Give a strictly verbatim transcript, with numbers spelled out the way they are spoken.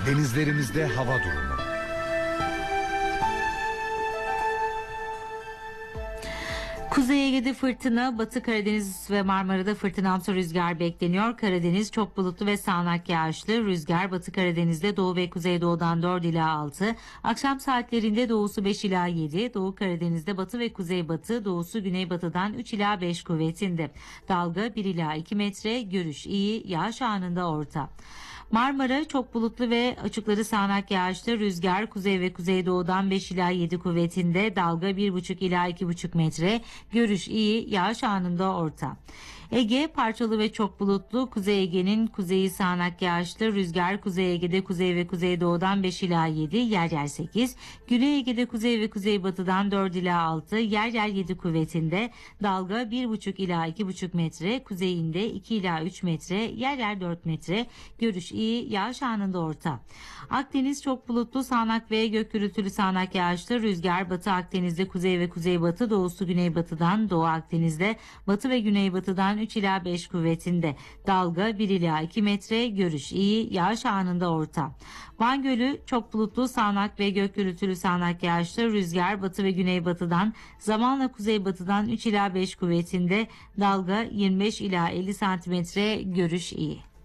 Denizlerimizde hava durumu. Kuzey Ege'de fırtına, Batı Karadeniz ve Marmara'da fırtınamsı rüzgar bekleniyor. Karadeniz çok bulutlu ve sağanak yağışlı. Rüzgar Batı Karadeniz'de doğu ve kuzeydoğudan dört ila altı. Akşam saatlerinde doğusu beş ila yedi. Doğu Karadeniz'de batı ve kuzeybatı, doğusu güneybatıdan üç ila beş kuvvetinde. Dalga bir ila iki metre, görüş iyi, yağış anında orta. Marmara çok bulutlu ve açıkları sağanak yağışlı. Rüzgar kuzey ve kuzeydoğudan beş ila yedi kuvvetinde. Dalga bir buçuk ila iki buçuk metre. Görüş iyi, yağış anında orta. Ege parçalı ve çok bulutlu. Kuzey Ege'nin kuzeyi sağanak yağışlı. Rüzgar Kuzey Ege'de kuzey ve kuzeydoğudan beş ila yedi, yer yer sekiz. Güney Ege'de kuzey ve kuzeybatıdan dört ila altı, yer yer yedi kuvvetinde. Dalga bir buçuk ila iki buçuk metre. Kuzeyinde iki ila üç metre, yer yer dört metre. Görüş iyi, yağış anında orta. Akdeniz çok bulutlu, sağanak ve gök gürültülü sağanak yağışlı. Rüzgar Batı Akdeniz'de kuzey ve kuzeybatı, doğusu güneybatıdan, Doğu Akdeniz'de batı ve güneybatıdan üç ila beş kuvvetinde. Dalga bir ila iki metre, görüş iyi, yağış anında orta. Van Gölü çok bulutlu, sağanak ve gök gürültülü sağanak yağışlı. Rüzgar batı ve güneybatıdan, zamanla kuzeybatıdan üç ila beş kuvvetinde. Dalga yirmi beş ila elli santimetre, görüş iyi.